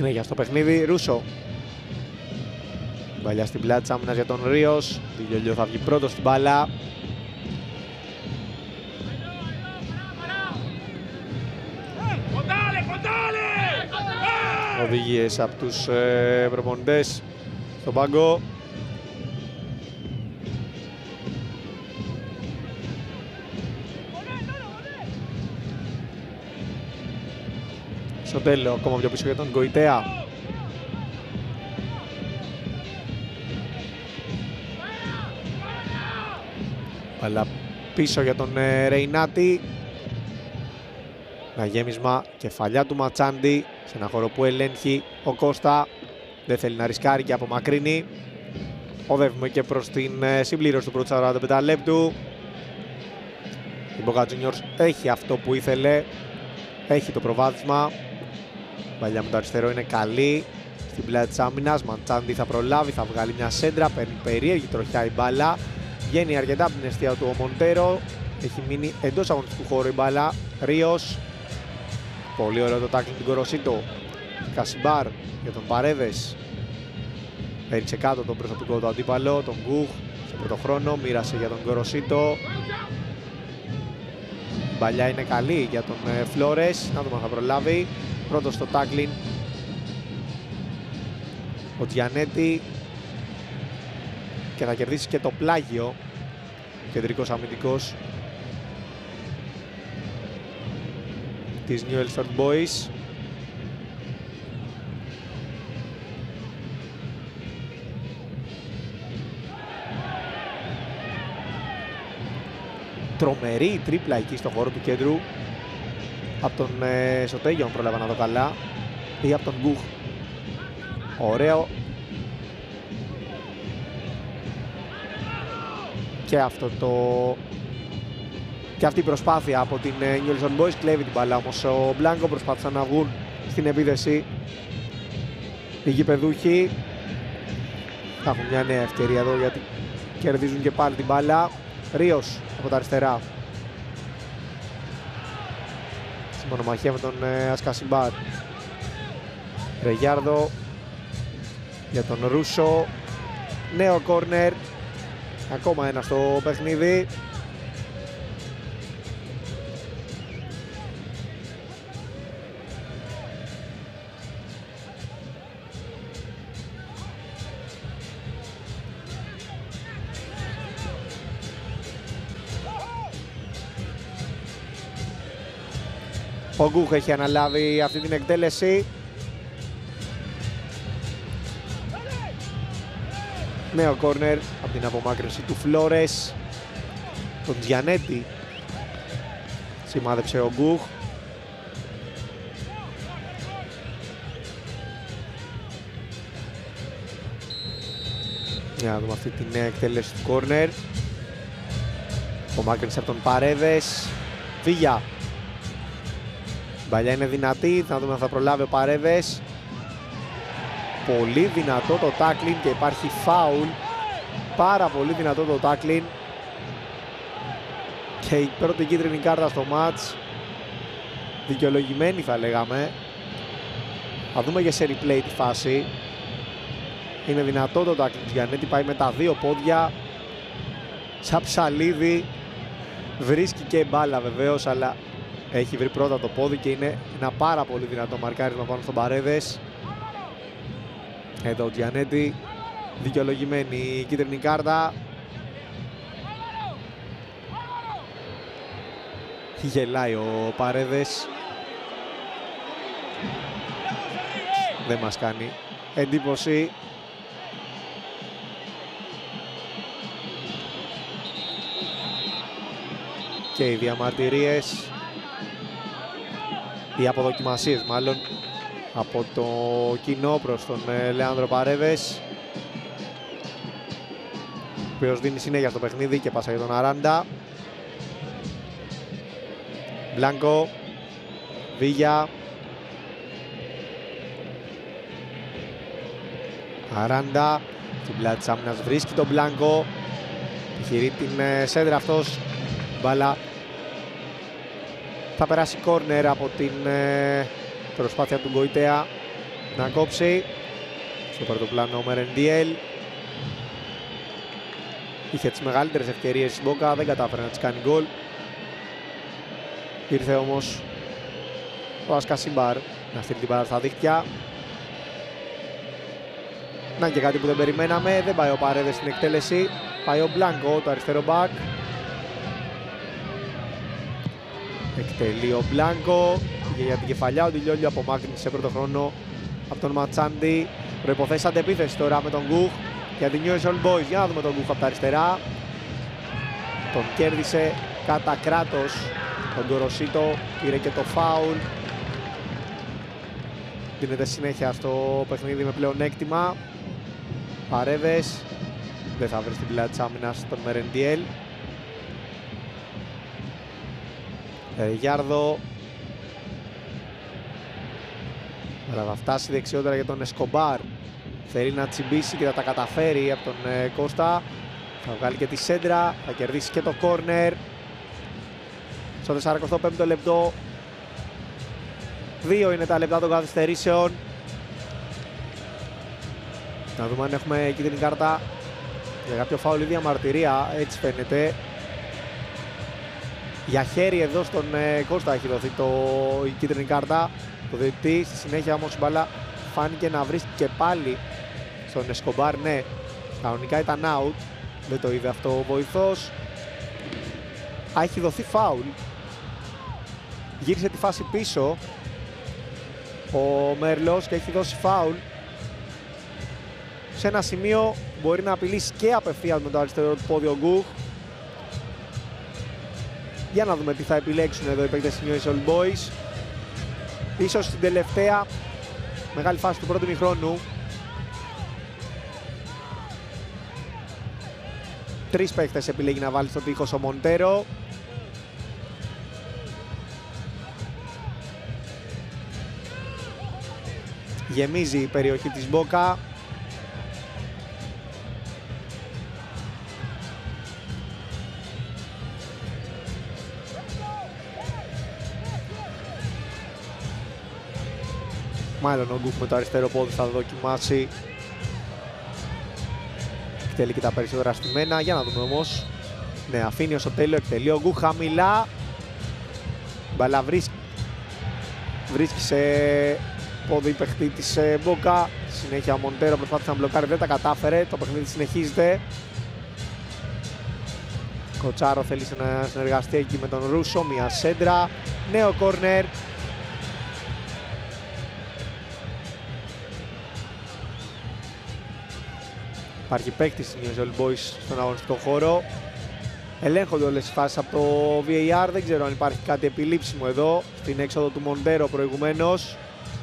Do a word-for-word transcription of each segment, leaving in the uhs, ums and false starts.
Συνέχεια στο παιχνίδι, Ρούσο. Μπαλιά στην πλάτη της άμυνας για τον Ρίος. Τιλιολιό θα βγει πρώτος στην μπάλα. Οδηγίες από τους ε, προπονητές στον πάγκο. Σωτέλο ακόμα πιο πίσω για τον Γκοϊτέα. Αλλά πίσω για τον ε, Ρεϊνάτη. Ένα γέμισμα, κεφαλιά του Ματσάντη σε ένα χώρο που ελέγχει ο Κώστα. Δεν θέλει να ρισκάρει και απομακρύνει. Οδεύουμε και προς την ε, συμπλήρωση του πρώτου σαράντα πέντε λεπτού. Η Boca Juniors έχει αυτό που ήθελε. Έχει το προβάδισμα. Παλιά με το αριστερό είναι καλή. Στην πλάτη της άμυνας, Ματσάντη θα προλάβει, θα βγάλει μια σέντρα. Παίρνει περίεργη τροχιά η μπάλα. Βγαίνει αρκετά από την αιστεία του ο Μοντέρο. Έχει μείνει εντός αγωνιστικού χώρου η μπάλα. Ρίος. Πολύ ωραίο το τάκλινγκ του Γκοροσίτο. Κασιμπάρ για τον Παρέδες. Έριξε κάτω τον προσωπικό του αντίπαλο, τον Γκουχ. Σε πρώτο χρόνο μοίρασε για τον Γκοροσίτο. Η μπαλιά είναι καλή για τον Φλόρες. Να δούμε αν θα προλάβει. Πρώτος στο τάκλινγκ ο Τζιανέτη. Και θα κερδίσει και το πλάγιο. Κεντρικός αμυντικός της Newell's Old Boys. Τρομερή τρίπλα εκεί στο χώρο του κέντρου από τον ε, Σωτέγιο, αν πρόλαβα να δω καλά, ή από τον Γκουχ. Ωραίο. Και αυτό το... Και αυτή η προσπάθεια από την Newell's Old Boys. Κλέβει την μπαλά όμως ο Μπλάνκο. Προσπάθησαν να βγουν στην επίδεση οι γηπεδούχοι. Θα έχουν μια νέα ευκαιρία εδώ γιατί κερδίζουν και πάλι την μπάλα. Ρίος από τα αριστερά. Στη μονομαχία με τον Ασκασιμπάρ. Ρεγιάρδο για τον Ρούσο. Νέο κόρνερ. Ακόμα ένα στο παιχνίδι. Ο Γκουχ έχει αναλάβει αυτή την εκτέλεση. Νέο κόρνερ από την απομάκρυνση του Φλόρες. Τον Τζιανέτη σημάδεψε ο Γκουχ. Για να δούμε αυτή τη νέα εκτέλεση του κόρνερ. Απομάκρυνση από τον Παρέδες. Βίγια. Η μπαλιά είναι δυνατή, θα δούμε αν θα προλάβει ο Παρέδες. Πολύ δυνατό το τάκλιν και υπάρχει φάουλ. Πάρα πολύ δυνατό το τάκλιν. Και η πρώτη κίτρινη κάρτα στο μάτς. Δικαιολογημένη θα λέγαμε. Θα δούμε και σε replay τη φάση. Είναι δυνατό το τάκλιν του Γιαννέτη, πάει με τα δύο πόδια. Σαν ψαλίδι. Βρίσκει και μπάλα βεβαίως, αλλά έχει βρει πρώτα το πόδι και είναι ένα πάρα πολύ δυνατό μαρκάρισμα πάνω στον Παρέδες. Εδώ ο Τζιανέτη, δικαιολογημένη η κίτρινη κάρτα. Γελάει ο Παρέδες. Δεν μας κάνει εντύπωση. Και οι διαμαρτυρίες, οι αποδοκιμασίες μάλλον, από το κοινό προς τον ε, Λέανδρο Παρέδες, ο οποίος δίνει συνέχεια στο παιχνίδι και πάσα για τον Αράντα. Μπλάνκο, Βίγια, Αράντα, στην πλάτη της άμυνας βρίσκει τον Μπλάνκο, επιχειρεί την ε, σέντρα αυτός, μπάλα θα περάσει κόρνερ από την ε, προσπάθεια του Γκοϊτέα. να κόψει. Στο πρώτο πλάνο ο Μερεντιέλ. Είχε τις μεγαλύτερες ευκαιρίες στην Μπόκα, δεν κατάφερε να τις κάνει γκολ. Ήρθε όμως ο Ασκασίμπαρ να στείλει την μπάλα στα δίχτυα. Να και κάτι που δεν περιμέναμε, δεν πάει ο Παρέδες στην εκτέλεση. Πάει ο Μπλάνκο, το αριστερό μπακ. Εκτελεί ο Μπλάνκο για την κεφαλιά. Ο Ντιλιόλιο απομάκρυνσε σε πρώτο χρόνο από τον Ματσάντι. Προϋποθέσει αντεπίθεση τώρα με τον Γκουχ για την Newell's Old Boys. Για να δούμε τον Γκουχ από τα αριστερά. Τον κέρδισε κατά κράτος τον Κοροσίτο, πήρε και το φάουλ. Δίνεται συνέχεια στο παιχνίδι με πλεονέκτημα. Παρέδες δεν θα βρει στην πλάτη της άμυνας τον Μερεντιέλ. Γιάρδο. Αλλά θα φτάσει δεξιότερα για τον Εσκομπάρ. Θέλει να τσιμπήσει και θα τα καταφέρει από τον ε, Κώστα. Θα βγάλει και τη σέντρα, θα κερδίσει και το κόρνερ. Στο σαρανταπέμπτο πέμπτο λεπτό. Δύο είναι τα λεπτά των καθυστερήσεων. Να δούμε αν έχουμε κίτρινη κάρτα για κάποιο φάουλ ή διαμαρτυρία, έτσι φαίνεται. Για χέρι εδώ στον ε, Κώστα έχει δοθεί το, η κίτρινη κάρτα. Το διαιτητή, στη συνέχεια όμως η μπάλα φάνηκε να βρίσκει και πάλι στον Εσκομπάρ. Ναι, κανονικά ήταν out, δεν το είδε αυτό ο βοηθός. Α, έχει δοθεί φάουλ. Γύρισε τη φάση πίσω ο Μέρλος και έχει δώσει φάουλ σε ένα σημείο μπορεί να απειλήσει και απευθείας με το αριστερό του πόδι ο Γκουχ. Για να δούμε τι θα επιλέξουν εδώ οι παίκτες της Newell's Old Boys. Ίσως στην τελευταία μεγάλη φάση του πρώτου ημιχρόνου. Τρεις παίκτες επιλέγει να βάλει στο τείχος ο Μοντέρο. Γεμίζει η περιοχή της Μπόκα. Μάλλον ο Γκουχ με το αριστερό πόδι θα δοκιμάσει. Εκτελεί και τα περισσότερα στημένα. Για να δούμε όμως. Ναι, αφήνει ως το τέλειο, εκτελεί ο Γκουχ χαμηλά. Μπαλά βρίσκει, βρίσκει σε πόδι παιχτή της Μπόκα. Συνέχεια ο Μοντέρο προσπάθησε να μπλοκάρει, δεν τα κατάφερε. Το παιχνίδι συνεχίζεται. Κοτσάρο θέλει να συνεργαστεί εκεί με τον Ρούσο. Μια σέντρα. Νέο κόρνερ. Υπάρχει παίκτης της Newell's Old Boys στον αγωνιστικό χώρο. Ελέγχονται όλες τις φάσεις από το βι έι αρ. Δεν ξέρω αν υπάρχει κάτι επιλήψιμο εδώ. Στην έξοδο του Μοντέρο προηγουμένως.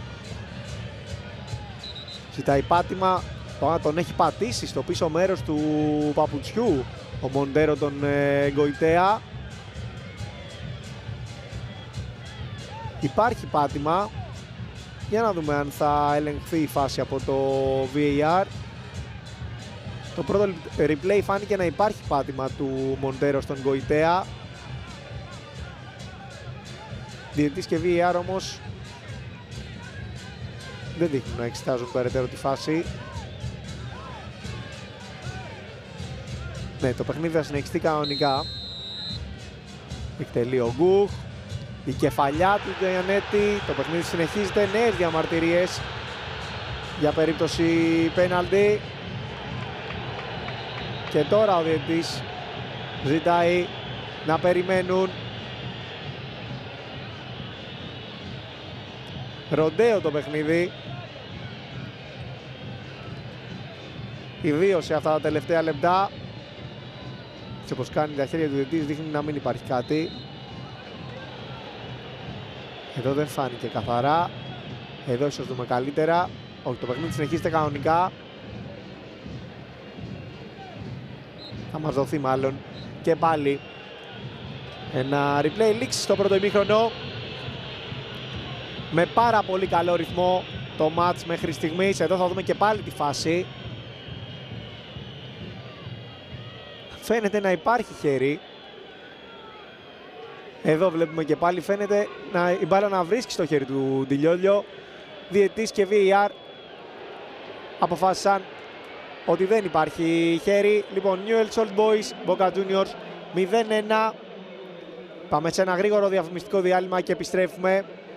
Ζητάει πάτημα. Τον έχει πατήσει στο πίσω μέρος του παπουτσιού ο Μοντέρο τον ε, Γκοϊτέα. Υπάρχει πάτημα. Για να δούμε αν θα ελεγχθεί η φάση από το βι έι αρ. Το πρώτο replay φάνηκε να υπάρχει πάτημα του Μοντέρο στον Γκοϊτέα. Διαιτητής και βι έι αρ όμως δεν δείχνουν να εξετάζουν περαιτέρω τη φάση. Ναι, το παιχνίδι θα συνεχιστεί κανονικά. Εκτελεί ο Γκουχ. Η κεφαλιά του Γιαννέτη. Το παιχνίδι συνεχίζεται. Νέες διαμαρτυρίες για περίπτωση πέναλτι. Και τώρα ο διαιτητής ζητάει να περιμένουν. Ροντέο το παιχνίδι. Ιδίως σε αυτά τα τελευταία λεπτά. Έτσι όπως κάνει τα χέρια του διαιτητής δείχνει να μην υπάρχει κάτι. Εδώ δεν φάνηκε καθαρά. Εδώ ίσως δούμε καλύτερα. Όχι, το παιχνίδι συνεχίζεται κανονικά. Θα μας δοθεί μάλλον και πάλι ένα replay. Λήξη στο πρώτο ημίχρονο. Με πάρα πολύ καλό ρυθμό το match μέχρι στιγμής. Εδώ θα δούμε και πάλι τη φάση. Φαίνεται να υπάρχει χέρι. Εδώ βλέπουμε και πάλι φαίνεται να, η μπάλα να βρίσκει στο χέρι του Ντιλιόλιο. διαιτητής και βι έι αρ αποφάσισαν ότι δεν υπάρχει χέρι. Λοιπόν, Newell's Old Boys, Boca Juniors μηδέν ένα. Πάμε σε ένα γρήγορο διαφημιστικό διάλειμμα και επιστρέφουμε.